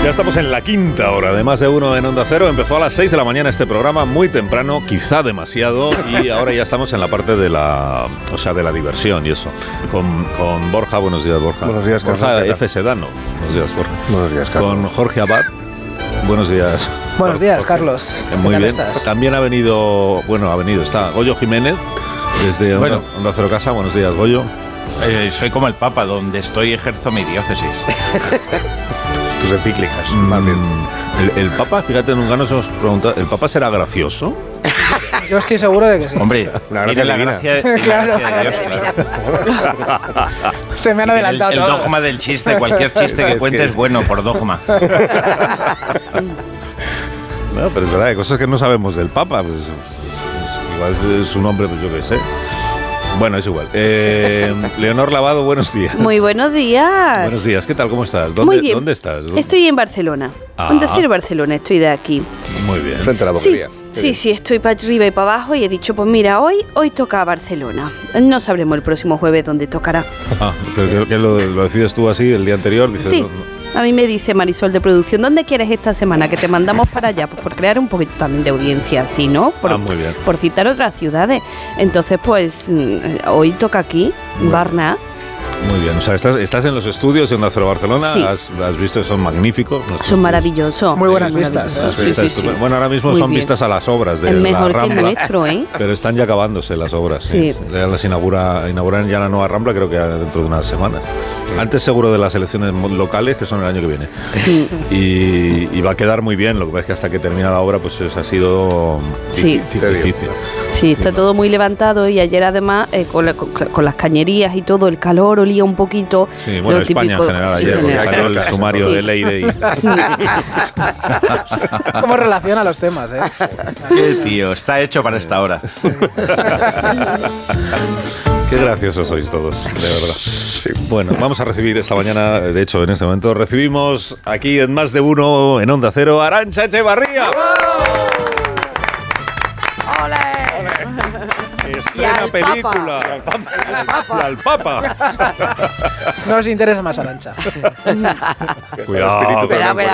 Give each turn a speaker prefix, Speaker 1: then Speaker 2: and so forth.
Speaker 1: Ya estamos en la quinta hora de Más de Uno en Onda Cero. Empezó a las 6 de la mañana este programa, muy temprano, quizá demasiado, y ahora ya estamos en la parte de la diversión y eso. Con Borja, buenos días, Borja.
Speaker 2: Buenos días, Carlos.
Speaker 1: Borja F. Sedano. Buenos días, Borja.
Speaker 2: Buenos días, Carlos.
Speaker 1: Con Jorge Abad. Buenos días.
Speaker 3: Buenos días,
Speaker 1: Jorge.
Speaker 3: Carlos.
Speaker 1: Muy
Speaker 3: ¿Qué tal
Speaker 1: bien.
Speaker 3: estás?
Speaker 1: También está Goyo Jiménez, desde Onda Cero Casa. Buenos días, Goyo.
Speaker 4: Soy como el Papa, donde estoy ejerzo mi diócesis.
Speaker 2: Tus encíclicas, más bien.
Speaker 1: El Papa, fíjate, nunca nos hemos preguntado, ¿el Papa será gracioso?
Speaker 3: Yo estoy seguro de que sí.
Speaker 4: Hombre, tiene la gracia,
Speaker 3: Claro.
Speaker 4: de Dios, claro.
Speaker 3: Se me han adelantado
Speaker 4: El
Speaker 3: todos.
Speaker 4: dogma del chiste, cualquier chiste que
Speaker 1: Es
Speaker 4: cuente
Speaker 1: que-
Speaker 4: es bueno por dogma.
Speaker 1: No, pero es verdad, hay cosas que no sabemos del Papa. Pues, igual es un hombre, pues yo qué sé. Bueno, es igual. Leonor Lavado, buenos días.
Speaker 5: Muy buenos días.
Speaker 1: Buenos días, ¿qué tal? ¿Cómo estás?
Speaker 5: Muy bien.
Speaker 1: ¿Dónde estás?
Speaker 5: Estoy en Barcelona.
Speaker 1: Ah.
Speaker 5: Onda Cero Barcelona, estoy de aquí.
Speaker 1: Muy bien.
Speaker 2: Frente a la
Speaker 5: Sí,
Speaker 2: boquería.
Speaker 5: sí, estoy para arriba y para abajo y he dicho, pues mira, hoy toca Barcelona. No sabremos el próximo jueves dónde tocará.
Speaker 1: Ah, pero que lo decides tú así el día anterior. Dices,
Speaker 5: Sí,
Speaker 1: no.
Speaker 5: a mí me dice Marisol de producción, ¿dónde quieres esta semana? Que te mandamos para allá, pues por crear un poquito también de audiencia, ¿sí, no?
Speaker 1: Muy bien.
Speaker 5: Por citar otras ciudades. Entonces, pues, hoy toca aquí,
Speaker 1: Bueno.
Speaker 5: Varna.
Speaker 1: Muy bien. O sea, estás en los estudios de Onda Cero Barcelona.
Speaker 5: Sí.
Speaker 1: Has visto que son magníficos.
Speaker 5: Son maravillosos.
Speaker 3: Muy buenas
Speaker 5: Son
Speaker 3: vistas,
Speaker 5: maravillosos.
Speaker 1: Las vistas estupendas. Bueno, ahora mismo
Speaker 5: Muy
Speaker 1: son
Speaker 5: bien.
Speaker 1: vistas a las obras de
Speaker 5: Es
Speaker 1: la
Speaker 5: mejor que el
Speaker 1: Rambla.
Speaker 5: nuestro, ¿eh?
Speaker 1: Pero están ya acabándose las obras.
Speaker 5: Sí.
Speaker 1: Ya las inauguran ya la nueva Rambla, creo que dentro de unas semanas. Antes seguro de las elecciones locales, que son el año que viene. Y va a quedar muy bien. Lo que pasa es que hasta que termina la obra, pues ha sido
Speaker 5: Sí.
Speaker 1: difícil.
Speaker 5: Sí, está todo muy levantado y ayer además con las cañerías y todo, el calor olía un poquito.
Speaker 1: Sí, bueno,
Speaker 5: lo
Speaker 1: España
Speaker 5: típico-
Speaker 1: en general
Speaker 5: sí,
Speaker 1: ayer,
Speaker 5: en
Speaker 1: porque
Speaker 5: general.
Speaker 1: salió el sumario
Speaker 5: Sí.
Speaker 1: de Leire.
Speaker 3: ¿Cómo relaciona los temas, eh?
Speaker 4: Qué tío, está hecho para esta hora.
Speaker 1: Qué graciosos sois todos, de verdad. Bueno, vamos a recibir esta mañana, de hecho, en este momento, recibimos aquí en Más de Uno, en Onda Cero, a Arantxa Echevarría. Estrena película. Al Papa.
Speaker 3: No os interesa más Arantxa.
Speaker 1: Cuidado.
Speaker 2: espíritu
Speaker 5: Cuidado,